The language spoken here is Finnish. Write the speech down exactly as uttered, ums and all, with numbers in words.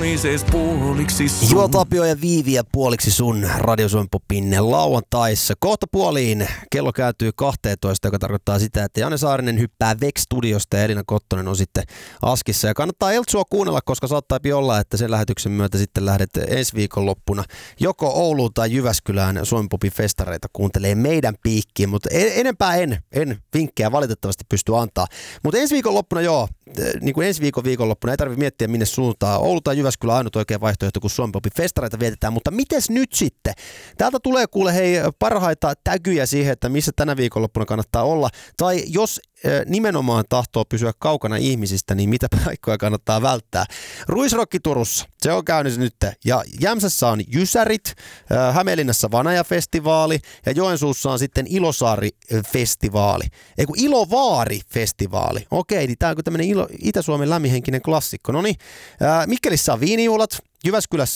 toises puoliksi sun. Juo Tapio ja Viiviä puoliksi sun Radio Suomen Popin lauantaissa. Kohta puoliin kello kääntyy kaksitoista, joka tarkoittaa sitä, että Janne Saarinen hyppää Vex-studiosta ja Elina Kottonen on sitten Askissa. Ja kannattaa Eltsua kuunnella, koska saattaa olla, että sen lähetyksen myötä sitten lähdet ensi viikonloppuna joko Ouluun tai Jyväskylään Suomen Popin festareita kuuntelee meidän piikkiin. Mutta enempää en, en vinkkejä valitettavasti pysty antaa. Mutta ensi viikonloppuna joo, niin kuin ensi viikon viikonloppuna ei tarvitse miettiä minne suuntaan. Oulu tai Jyväskylä on ainut oikea vaihtoehto, kun Suomen Popin festareita vietetään. Mutta mites nyt sitten? Täältä tulee kuule hei parhaita täkyjä siihen, että missä tänä viikonloppuna kannattaa olla. Tai jos nimenomaan tahtoo pysyä kaukana ihmisistä, niin mitä paikkoja kannattaa välttää. Ruisrokki Turussa, se on käynnissä nyt. Ja Jämsässä on Jysärit, Hämeenlinnassa Vanaja-festivaali ja Joensuussa on sitten Ilosaari-festivaali. Ei kun Ilovaari-festivaali. Okei, niin tämä on tämmöinen Itä-Suomen lämminhenkinen klassikko. No niin, Mikkelissä on viinijuhlat. Jyväskylässä